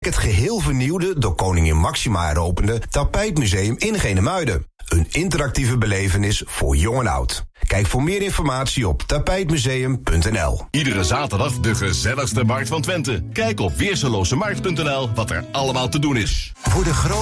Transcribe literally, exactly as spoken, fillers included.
Het geheel vernieuwde, door koningin Máxima heropende Tapijtmuseum in Genemuiden. Een interactieve belevenis voor jong en oud. Kijk voor meer informatie op tapijtmuseum punt n l. Iedere zaterdag de gezelligste markt van Twente. Kijk op weerselozemarkt punt n l wat er allemaal te doen is. Voor de grote